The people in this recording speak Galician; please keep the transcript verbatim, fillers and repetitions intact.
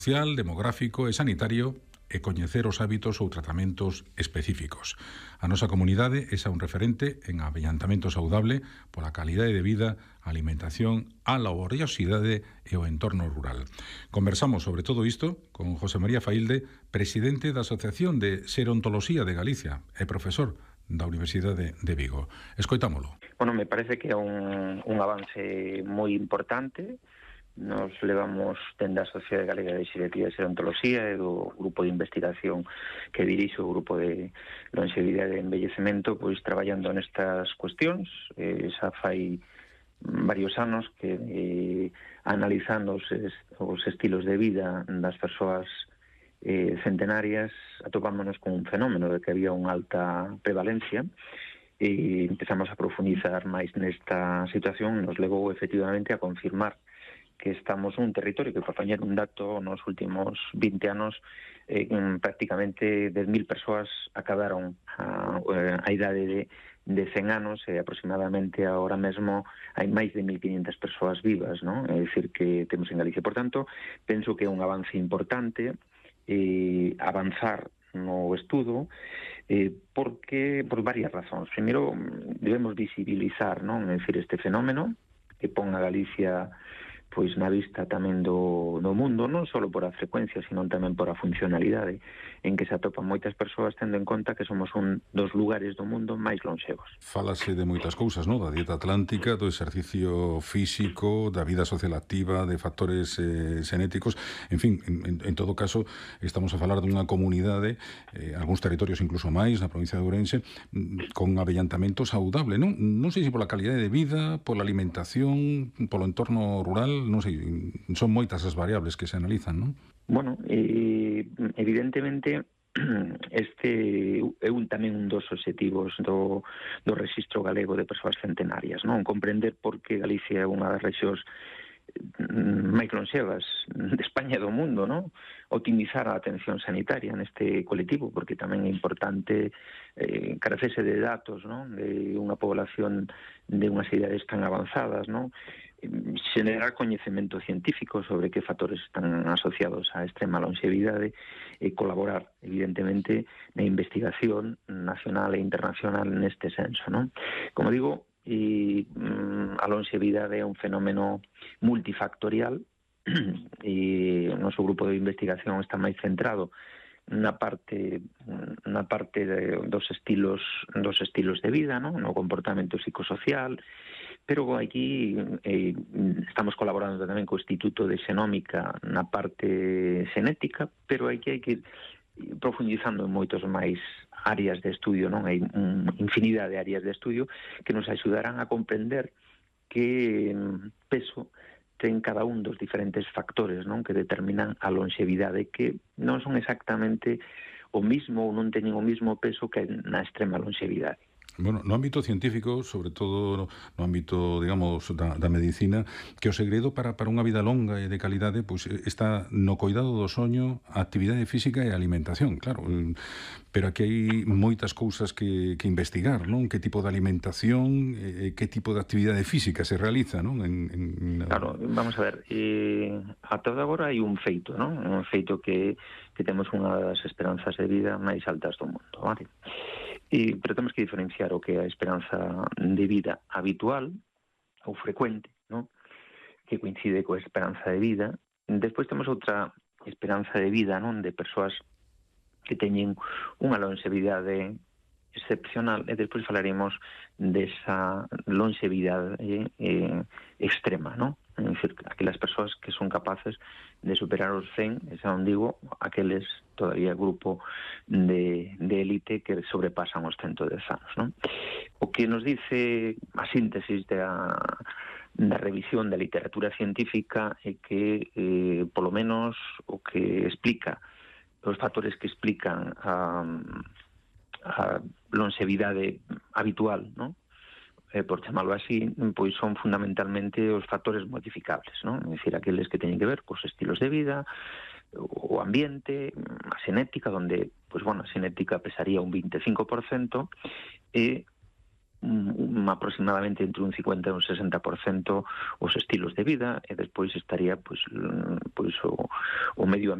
social, demográfico e sanitario e coñecer os hábitos ou tratamentos específicos. A nosa comunidade é xa un referente en avellantamento saudable pola calidade de vida, a alimentación, a laboriosidade e o entorno rural. Conversamos sobre todo isto con José María Faílde, presidente da Asociación de Serontoloxía de Galicia e profesor da Universidade de Vigo. Escoitámolo. Bueno, me parece que é un, un avance moi importante. Nos levamos dende a Sociedade Galega de Xeriatría e Serontoloxía e do grupo de investigación que dirixo o grupo de longevidade e envellecemento, pois traballando nestas cuestións. Eh, xa fai varios anos que eh, analizando os, os estilos de vida das persoas eh, centenarias atopámonos con un fenómeno de que había unha alta prevalencia e empezamos a profundizar máis nesta situación. Nos levou efectivamente a confirmar que estamos nun territorio que, para poñer un dato, nos últimos vinte anos eh, prácticamente dez mil persoas acabaron a, a idade de, de cen anos e aproximadamente ahora mesmo hai máis de mil quinhentas persoas vivas, non? É dicir, que temos en Galicia. Por tanto, penso que é un avance importante eh, avanzar no estudo eh, porque por varias razóns. Primeiro, debemos visibilizar, non? É dicir, este fenómeno que pon a Galicia pois na vista tamén do, do mundo, non só por a frecuencia, sino tamén por a funcionalidade en que se atopan moitas persoas, tendo en conta que somos un dos lugares do mundo máis lonxevos. Fálase de moitas cousas, non? Da dieta atlántica, do exercicio físico, da vida social activa, de factores eh, xenéticos, en fin, en, en todo caso, estamos a falar dunha comunidade, eh, algúns territorios incluso máis, na provincia de Ourense, con avellantamento saudable, non? Non sei se pola calidade de vida, pola alimentación, polo entorno rural, non sei, son moitas as variables que se analizan, non? Bueno, eh, evidentemente este é un tamén un dos obxectivos do, do Rexistro Galego de Persoas Centenarias, non? Comprender por que Galicia é unha das rexións máis lonxevas de España e do mundo, non? Optimizar a atención sanitaria neste colectivo, porque tamén é importante eh, carecerse de datos, non? De unha población de unhas idades tan avanzadas, non? Xenerar coñecemento científico sobre que factores están asociados á extrema longevidade e colaborar, evidentemente, na investigación nacional e internacional neste senso, non? Como digo, e, mm, a longevidade é un fenómeno multifactorial e o noso grupo de investigación está máis centrado na parte na parte de, dos estilos dos estilos de vida, non? No comportamento psicosocial, pero aquí eh, estamos colaborando tamén co Instituto de Xenómica na parte xenética, pero aquí hai que ir profundizando en moitos máis áreas de estudio, non? Hai unha infinidade de áreas de estudio que nos axudarán a comprender que peso ten cada un dos diferentes factores, non? Que determinan a longevidade, que non son exactamente o mismo ou non teñen o mismo peso que na extrema longevidade. Bueno, no ámbito científico, sobre todo no, no ámbito, digamos, da, da medicina, que o segredo para, para unha vida longa e de calidade pois, está no coidado do soño, a actividade física e a alimentación, claro. Pero aquí hai moitas cousas que, que investigar, non? Que tipo de alimentación, eh, que tipo de actividade física se realiza, non? En, en... Claro, vamos a ver, eh, ata agora hai un feito, non? Un feito que, que temos unha das esperanzas de vida máis altas do mundo, vale? E, pero temos que diferenciar o que é a esperanza de vida habitual ou frecuente, non? Que coincide coa esperanza de vida. Despois temos outra esperanza de vida, non? De persoas que teñen unha longevidade excepcional, e despois falaremos desa longevidade eh, extrema, non? É dicir, aquelas persoas que son capaces de superar os cen, e xa non digo, aqueles todavía grupo de, de élite que sobrepasan os ciento dez anos, non? O que nos dice a síntesis da, da revisión da literatura científica é que, eh, polo menos, o que explica, os factores que explican a, a longevidade habitual, non? Eh, por chamarlo así, pois son fundamentalmente os factores modificables, non? É dicir, aqueles que teñen que ver cos estilos de vida, o ambiente, a xenética, onde, pois, bueno, a xenética pesaría un veinticinco por cento, e um, aproximadamente entre un cincuenta e un sesenta por cento os estilos de vida, e despois estaría pois, pois o, o medio ambiente